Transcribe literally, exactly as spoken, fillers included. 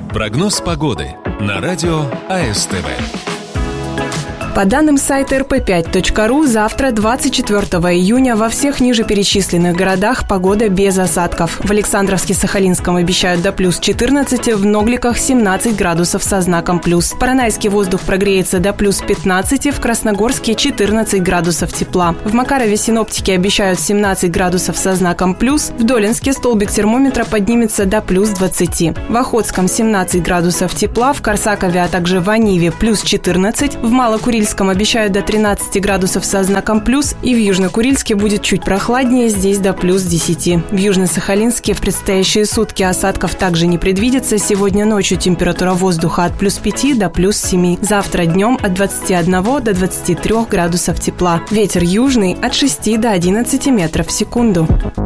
Прогноз погоды на радио АСТВ. По данным сайта эр пэ пять точка ру, завтра, двадцать четвёртого июня, во всех ниже перечисленных городах погода без осадков. В Александровске-Сахалинском обещают до плюс четырнадцати, в Ногликах семнадцать градусов со знаком плюс. В Поронайске воздух прогреется до плюс пятнадцати, в Красногорске четырнадцать градусов тепла. В Макарове синоптики обещают семнадцать градусов со знаком плюс, в Долинске столбик термометра поднимется до плюс двадцати. В Охотском семнадцать градусов тепла, в Корсакове, а также в Аниве плюс четырнадцать, в Малокурильске обещают до тринадцати градусов со знаком плюс, и в Южно-Курильске будет чуть прохладнее, здесь до плюс десяти. В Южно-Сахалинске в предстоящие сутки осадков также не предвидится. Сегодня ночью температура воздуха от плюс пяти до плюс семи. Завтра днем от двадцати одного до двадцати трёх градусов тепла. Ветер южный от шести до одиннадцати метров в секунду.